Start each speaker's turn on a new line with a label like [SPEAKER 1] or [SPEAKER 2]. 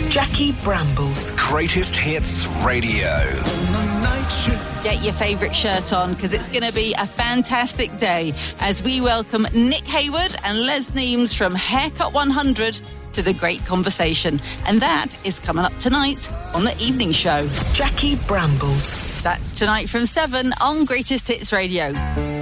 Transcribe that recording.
[SPEAKER 1] Jackie Brambles.
[SPEAKER 2] Greatest Hits Radio.
[SPEAKER 3] Get your favourite shirt on, because it's going to be a fantastic day as we welcome Nick Hayward and Les Neems from Haircut 100 to The Great Conversation. And that is coming up tonight on The Evening Show.
[SPEAKER 1] Jackie Brambles.
[SPEAKER 3] That's tonight from 7 on Greatest Hits Radio.